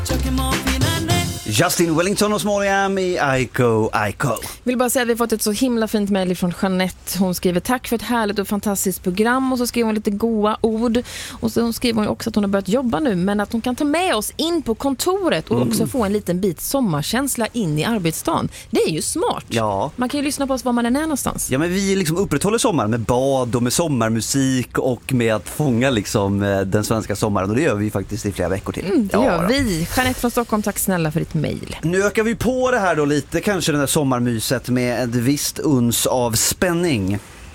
Justin Wellington och Small Jam i Aiko. Vill bara säga att vi har fått ett så himla fint mejl från Jeanette. Hon skriver tack för ett härligt och fantastiskt program, och så skriver hon lite goda ord, och så skriver hon också att hon har börjat jobba nu, men att hon kan ta med oss in på kontoret och också få en liten bit sommarkänsla in i arbetsdagen. Det är ju smart. Ja. Man kan ju lyssna på oss var man än är någonstans. Ja, men vi liksom upprätthåller sommaren med bad och med sommarmusik och med att fånga liksom den svenska sommaren, och det gör vi faktiskt i flera veckor till. Det gör vi. Jeanette från Stockholm, tack snälla för ditt mejl. Nu ökar vi på det här då lite, kanske den där sommarmyset med ett visst uns av spänning.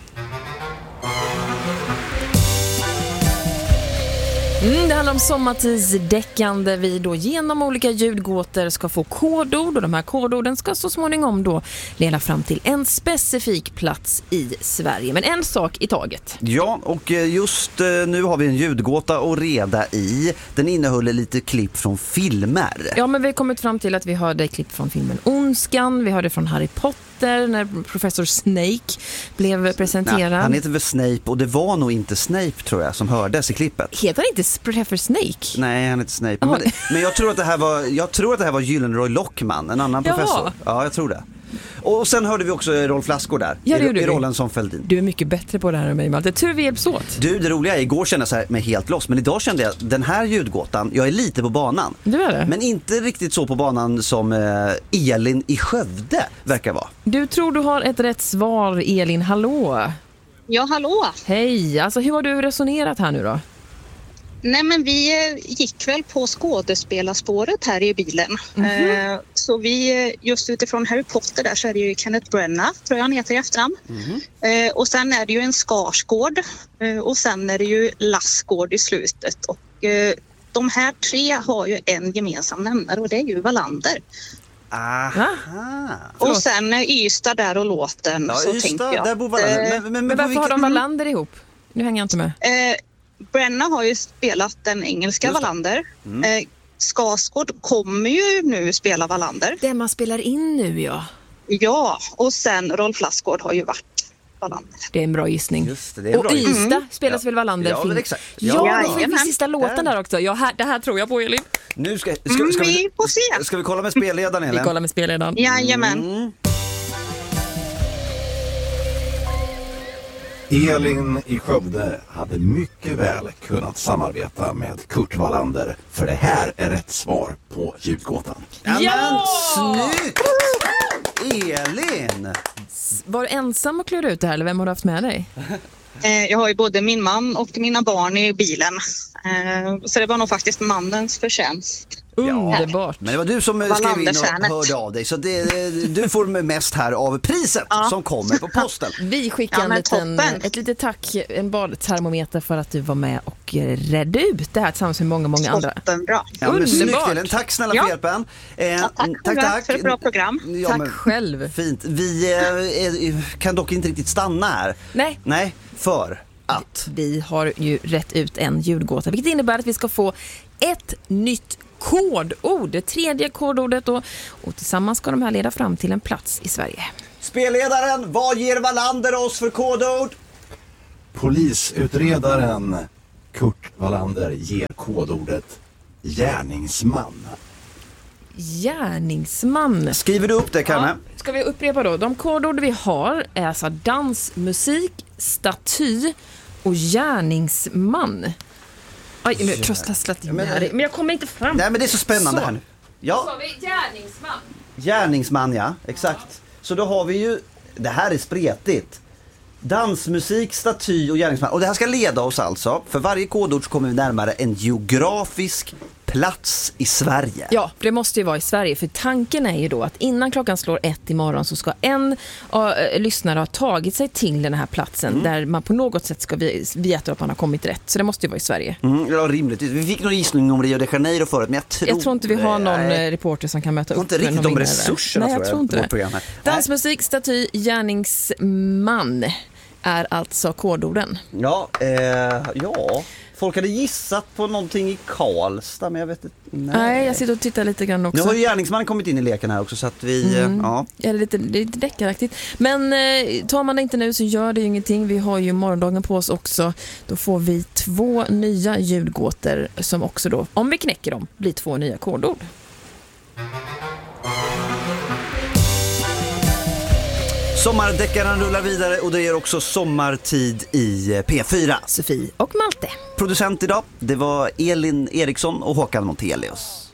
Det handlar om sommartidsdäcken där vi då genom olika ljudgåtor ska få kodord, och de här kodorden ska så småningom då leda fram till en specifik plats i Sverige. Men en sak i taget. Ja, och just nu har vi en ljudgåta att reda i. Den innehåller lite klipp från filmer. Ja, men vi har kommit fram till att vi hörde klipp från filmen Ondskan, vi hörde från Harry Potter när professor Snake blev presenterad. Nej, han heter väl Snape, och det var nog inte Snape tror jag som hördes i klippet. Heter han inte professor Snake? Nej, han heter Snape. Men jag tror att det här var Gyllenroy Lockman, en annan professor. Ja, jag tror det. Och sen hörde vi också Rolf Lassgård där, i rollen som Fälldin. Du är mycket bättre på det här än mig, Malte. Tur vi hjälps åt. Du, det roliga är, igår kände jag så här med helt loss, men idag kände jag den här ljudgåtan, jag är lite på banan. Du är det? Men inte riktigt så på banan som Elin i Skövde verkar vara. Du tror du har ett rätt svar, Elin. Hallå? Ja, hallå. Hej, alltså hur har du resonerat här nu då? Nej, men vi gick väl på skådespelarspåret här i bilen. Så vi, just utifrån Harry Potter där, så är det ju Kenneth Branagh, tror jag han heter i efternamn. Och sen är det ju en Skarsgård, och sen är det ju Lassgård i slutet. Och de här tre har ju en gemensam nämnare, och det är ju Wallander. Aha. Och sen Ystad där och låten, så Ystad, tänkte jag. Där bor Wallander. Men varför har de Wallander ihop? Nu hänger jag inte med. Branagh har ju spelat den engelska Wallander. Skarsgård kommer ju nu spela Wallander. Det man spelar in nu, ja. Ja, och sen Rolf Lassgård har ju varit Wallander. Det är en bra gissning. Just det är och Ystad spelas väl Wallander? Ja, men exakt. Ja, då får vi sista låten där också. Ja, det här tror jag på, Elin. Nu ska vi får se. Ska vi kolla med spelledaren, Elin? Vi kollar med spelledaren. Jajamän. Elin i Skövde hade mycket väl kunnat samarbeta med Kurt Wallander, för det här är rätt svar på ljudgåtan. Ja! Snyggt! Elin! Var du ensam och klura ut det här, eller vem har du haft med dig? Jag har ju både min man och mina barn i bilen. Så det var nog faktiskt mannens förtjänst. Underbart. Men det var du som skrev in och hörde av dig. Så du får mest här av priset som kommer på posten. Vi skickar ett litet tack, en badtermometer, för att du var med och redde ut det här tillsammans med många andra. Toppenbra. Ja, men snyggt, Elin. Tack snälla för hjälpen. Tack för ett bra program. Ja, tack själv. Fint. Vi kan dock inte riktigt stanna här. Nej, för att vi har ju rätt ut en ljudgåta, vilket innebär att vi ska få ett nytt kodord, det tredje kodordet, och tillsammans ska de här leda fram till en plats i Sverige. Spelledaren, vad ger Wallander oss för kodord? Polisutredaren Kurt Wallander ger kodordet gärningsman. Gärningsman. Skriver du upp det, Kamme? Ja, ska vi upprepa då? De kodord vi har är alltså dansmusik, staty och gärningsman. Oj, nu tröstlasslat in här. Men jag kommer inte fram. Nej, men det är så spännande här nu. Ja. Så har vi gärningsman. Gärningsman, ja. Exakt. Så då har vi ju... Det här är spretigt. Dansmusik, staty och gärningsman. Och det här ska leda oss alltså. För varje kodord så kommer vi närmare en geografisk plats i Sverige. Ja, det måste ju vara i Sverige. För tanken är ju då att innan klockan slår 1 imorgon så ska en lyssnare ha tagit sig till den här platsen där man på något sätt ska veta att man har kommit rätt. Så det måste ju vara i Sverige. Ja, rimligt. Vi fick någon gissning om Rio de Janeiro förut, men jag tror inte vi har någon reporter som kan möta upp. Inte riktigt de resurserna. Nej, jag tror inte det. Dansmusik, staty, gärningsman är alltså kodorden. Ja. Folk hade gissat på någonting i Karlstad, men jag vet inte. Nej, jag sitter och tittar lite grann också. Nu har ju gärningsmannen kommit in i leken här också, så att vi, ja. Det är lite deckaraktigt. Men tar man det inte nu så gör det ju ingenting. Vi har ju morgondagen på oss också. Då får vi 2 nya ljudgåtor som också då, om vi knäcker dem, blir 2 nya kodord. Sommardäckaren rullar vidare och det är också sommartid i P4. Sofie och Malte. Producent idag, det var Elin Eriksson och Håkan Montelius.